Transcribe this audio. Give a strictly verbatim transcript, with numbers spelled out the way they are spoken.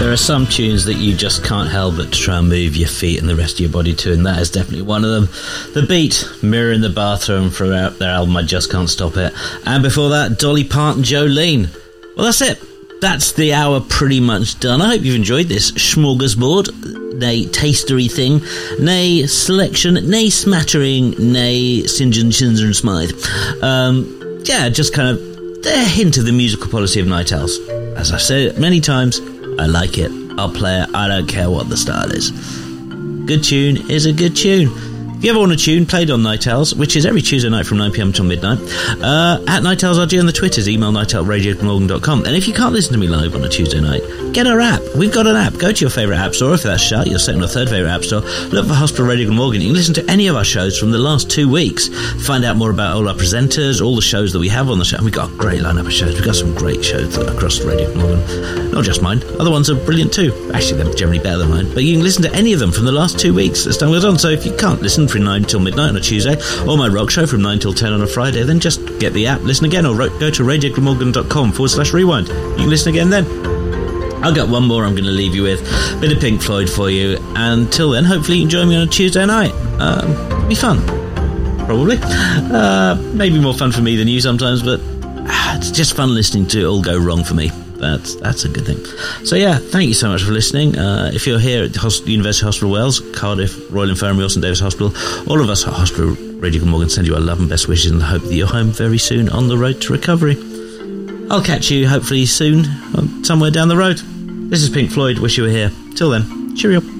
There are some tunes that you just can't help but to try and move your feet and the rest of your body to, and that is definitely one of them. The Beat, Mirror in the Bathroom, from their album I Just Can't Stop It. And before that, Dolly Parton, Jolene. Well, that's it. That's the hour pretty much done. I hope you've enjoyed this smorgasbord, nay tastery thing, nay selection, nay smattering, nay St John, Shinder and Smythe. Um, yeah, just kind of a hint of the musical policy of Night Owls. As I've said many times, I like it. I'll play it. I don't care what the style is. Good tune is a good tune. If you ever want a tune played on Night Owls, which is every Tuesday night from nine p m till midnight, uh, at Night Owls R G on the Twitters, email night owl radio glamorgan dot com. And if you can't listen to me live on a Tuesday night, get our app. We've got an app. Go to your favourite app store. If that's shut, your second or third favourite app store. Look for Hospital Radio Glamorgan. You can listen to any of our shows from the last two weeks. Find out more about all our presenters, all the shows that we have on the show. And we've got a great lineup of shows. We've got some great shows across Radio Glamorgan. Not just mine. Other ones are brilliant too. Actually, they're generally better than mine. But you can listen to any of them from the last two weeks as time goes on. So if you can't listen from nine till midnight on a Tuesday, or my rock show from nine till ten on a Friday, then just get the app, listen again, or go to radio glamorgan dot com forward slash rewind. You can listen again then. I've got one more I'm going to leave you with. A bit of Pink Floyd for you. Until then, hopefully you can join me on a Tuesday night. Um, it'll be fun. Probably. Uh, maybe more fun for me than you sometimes, but ah, it's just fun listening to it all go wrong for me. That's that's a good thing. So yeah, thank you so much for listening. Uh, if you're here at Hos- University Hospital Wales, Cardiff, Royal Infirmary, or St David's Hospital, all of us at Hospital Radio Glamorgan send you our love and best wishes and hope that you're home very soon on the road to recovery. I'll catch you hopefully soon, somewhere down the road. This is Pink Floyd. Wish you were here. Till then, cheerio.